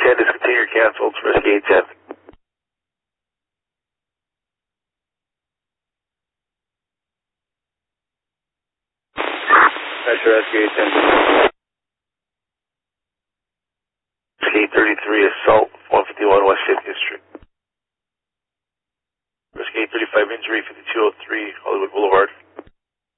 10 is container canceled. Rescue 810. Metro Rescue 810. Rescue 33, assault, 151 West 50th Street. Rescue 35, injury, 5203 Hollywood Boulevard.